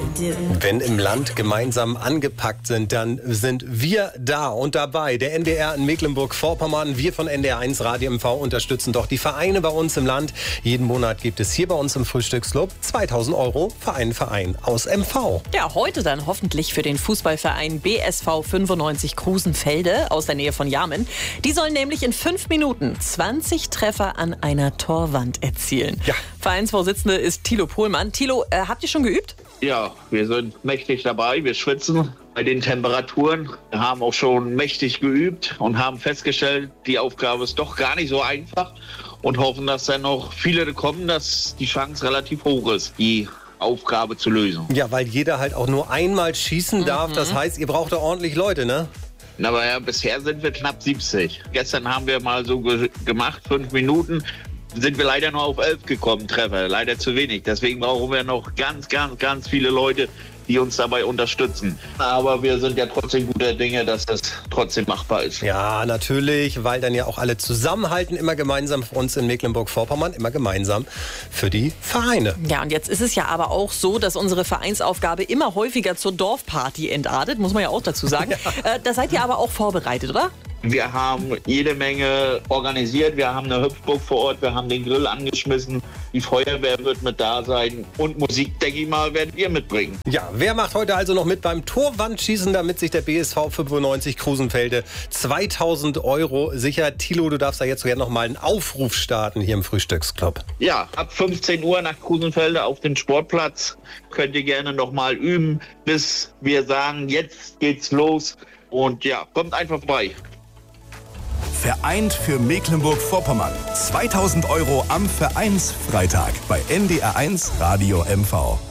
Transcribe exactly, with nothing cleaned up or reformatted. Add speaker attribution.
Speaker 1: Wenn im Land gemeinsam angepackt sind, dann sind wir da und dabei. Der N D R in Mecklenburg-Vorpommern, wir von N D R eins Radio M V unterstützen doch die Vereine bei uns im Land. Jeden Monat gibt es hier bei uns im Frühstücksclub zweitausend Euro für einen Verein aus M V.
Speaker 2: Ja, heute dann hoffentlich für den Fußballverein B S V fünfundneunzig Krusenfelde aus der Nähe von Jarmen. Die sollen nämlich in fünf Minuten zwanzig Treffer an einer Torwand erzielen.
Speaker 1: Ja.
Speaker 2: Vereinsvorsitzende ist Thilo Pohlmann. Thilo, äh, habt ihr schon geübt?
Speaker 3: Ja, wir sind mächtig dabei. Wir schwitzen bei den Temperaturen. Wir haben auch schon mächtig geübt und haben festgestellt, die Aufgabe ist doch gar nicht so einfach und hoffen, dass dann noch viele kommen, dass die Chance relativ hoch ist, die Aufgabe zu lösen.
Speaker 1: Ja, weil jeder halt auch nur einmal schießen darf. Mhm. Das heißt, ihr braucht da ordentlich Leute, ne?
Speaker 3: Aber ja, bisher sind wir knapp siebzig. Gestern haben wir mal so ge- gemacht, fünf Minuten. Sind wir leider nur auf elf gekommen, Treffer. Leider zu wenig. Deswegen brauchen wir noch ganz, ganz, ganz viele Leute, die uns dabei unterstützen. Aber wir sind ja trotzdem guter Dinge, dass das trotzdem machbar ist.
Speaker 1: Ja, natürlich, weil dann ja auch alle zusammenhalten, immer gemeinsam für uns in Mecklenburg-Vorpommern, immer gemeinsam für die Vereine.
Speaker 2: Ja, und jetzt ist es ja aber auch so, dass unsere Vereinsaufgabe immer häufiger zur Dorfparty entartet, muss man ja auch dazu sagen. Ja. Äh, da seid ihr aber auch vorbereitet, oder?
Speaker 3: Wir haben jede Menge organisiert. Wir haben eine Hüpfburg vor Ort. Wir haben den Grill angeschmissen. Die Feuerwehr wird mit da sein. Und Musik, denke ich mal, werden wir mitbringen.
Speaker 1: Ja, wer macht heute also noch mit beim Torwandschießen, damit sich der B S V fünfundneunzig Krusenfelde zweitausend Euro sichert? Thilo, du darfst da jetzt sogar noch mal einen Aufruf starten hier im Frühstücksclub.
Speaker 3: Ja, ab fünfzehn Uhr nach Krusenfelde auf den Sportplatz. Könnt ihr gerne noch mal üben, bis wir sagen, jetzt geht's los. Und ja, kommt einfach vorbei.
Speaker 4: Vereint für Mecklenburg-Vorpommern. zweitausend Euro am Vereinsfreitag bei N D R eins Radio M V.